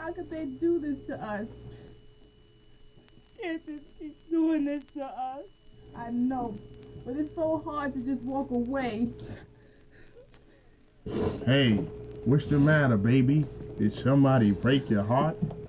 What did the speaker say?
How could they do this to us? Can't just keep doing this to us. I know, but it's so hard to just walk away. Hey, what's the matter, baby? Did somebody break your heart?